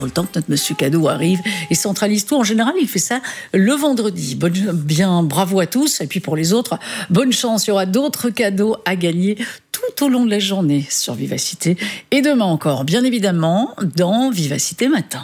Le temps que notre monsieur cadeau arrive et centralise tout. En général, il fait ça le vendredi. Bien, bravo à tous. Et puis pour les autres, bonne chance. Il y aura d'autres cadeaux à gagner tout au long de la journée sur Vivacité. Et demain encore, bien évidemment, dans Vivacité Matin.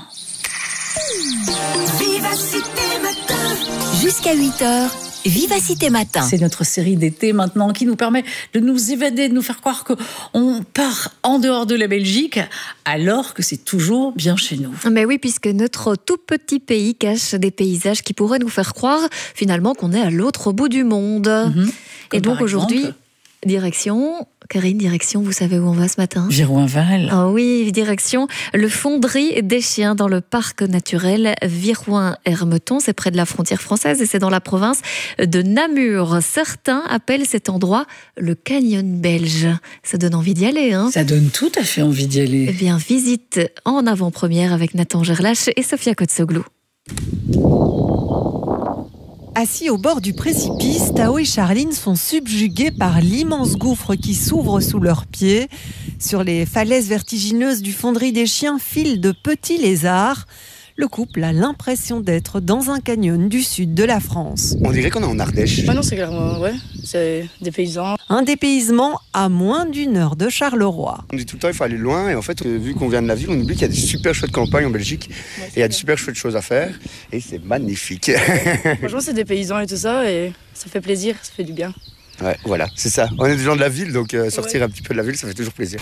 Vivacité Matin. Jusqu'à 8h. Vivacité Matin. C'est notre série d'été maintenant qui nous permet de nous évader, de nous faire croire qu'on part en dehors de la Belgique alors que c'est toujours bien chez nous. Mais oui, puisque notre tout petit pays cache des paysages qui pourraient nous faire croire finalement qu'on est à l'autre bout du monde. Et donc aujourd'hui, direction, vous savez où on va ce matin ? Virouinval. Ah oui, direction le Fonderie des Chiens dans le parc naturel Virouin-Hermeton. C'est près de la frontière française et c'est dans la province de Namur. Certains appellent cet endroit le Canyon belge. Ça donne envie d'y aller, hein ? Ça donne tout à fait envie d'y aller. Eh bien, visite en avant-première avec Nathan Gerlache et Sophia Kotsoglou. Assis au bord du précipice, Tao et Charline sont subjugués par l'immense gouffre qui s'ouvre sous leurs pieds. Sur les falaises vertigineuses du Fonderie des Chiens filent de petits lézards. Le couple a l'impression d'être dans un canyon du sud de la France. On dirait qu'on est en Ardèche. Ah non, c'est clairement, c'est des paysans. Un dépaysement à moins d'1 heure de Charleroi. On dit tout le temps il faut aller loin et en fait, vu qu'on vient de la ville, on oublie qu'il y a des super chouettes campagnes en Belgique et il y a des super chouettes choses à faire et c'est magnifique. Franchement, c'est des paysans et tout ça et ça fait plaisir, ça fait du bien. Ouais, voilà, c'est ça. On est des gens de la ville, donc sortir un petit peu de la ville, ça fait toujours plaisir.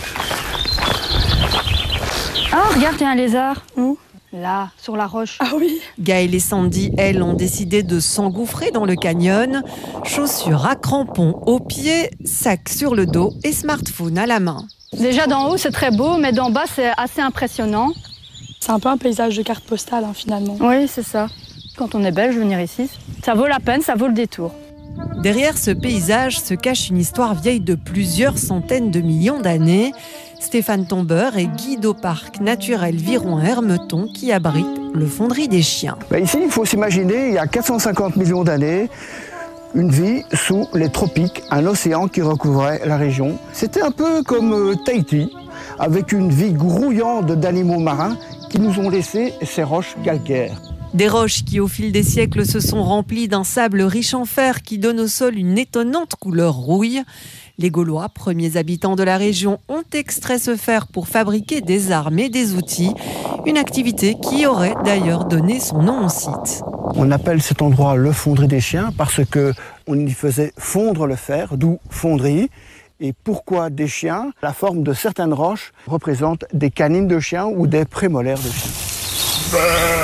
Ah, regarde, il y a un lézard. Où ? Là, sur la roche. Ah oui. Gaëlle et Sandy, elles, ont décidé de s'engouffrer dans le canyon. Chaussures à crampons aux pieds, sac sur le dos et smartphone à la main. Déjà d'en haut, c'est très beau, mais d'en bas, c'est assez impressionnant. C'est un peu un paysage de carte postale, finalement. Oui, c'est ça. Quand on est belge, venir ici, ça vaut la peine, ça vaut le détour. Derrière ce paysage se cache une histoire vieille de plusieurs centaines de millions d'années. Stéphane Tombeur est guide au parc naturel Virouin-Hermeton qui abrite le Fonderie des Chiens. Ici, il faut s'imaginer, il y a 450 millions d'années, une vie sous les tropiques, un océan qui recouvrait la région. C'était un peu comme Tahiti, avec une vie grouillante d'animaux marins qui nous ont laissé ces roches calcaires. Des roches qui, au fil des siècles, se sont remplies d'un sable riche en fer qui donne au sol une étonnante couleur rouille. Les Gaulois, premiers habitants de la région, ont extrait ce fer pour fabriquer des armes et des outils. Une activité qui aurait d'ailleurs donné son nom au site. On appelle cet endroit le Fonderie des Chiens parce qu'on y faisait fondre le fer, d'où fonderie. Et pourquoi des chiens ? La forme de certaines roches représente des canines de chiens ou des prémolaires de chiens.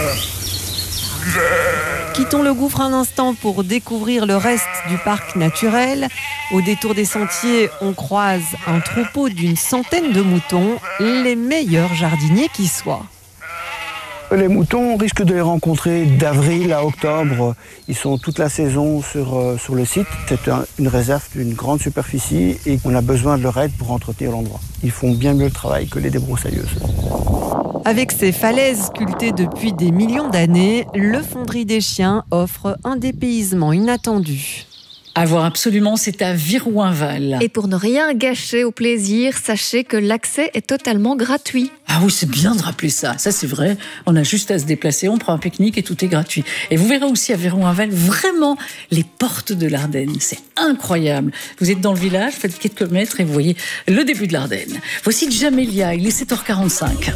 Quittons le gouffre un instant pour découvrir le reste du parc naturel. Au détour des sentiers, on croise un troupeau d'une centaine de moutons, les meilleurs jardiniers qui soient. Les moutons, on risque de les rencontrer d'avril à octobre. Ils sont toute la saison sur le site. C'est une réserve d'une grande superficie et on a besoin de leur aide pour entretenir l'endroit. Ils font bien mieux le travail que les débroussailleuses. Avec ses falaises sculptées depuis des millions d'années, le Fonderie des Chiens offre un dépaysement inattendu. À voir absolument, c'est à Virouinval. Et pour ne rien gâcher au plaisir, sachez que l'accès est totalement gratuit. Ah oui, c'est bien de rappeler ça. Ça, c'est vrai. On a juste à se déplacer, on prend un pique-nique et tout est gratuit. Et vous verrez aussi à Virouinval, vraiment, les portes de l'Ardenne. C'est incroyable. Vous êtes dans le village, faites quelques mètres et vous voyez le début de l'Ardenne. Voici Jamelia, il est 7h45.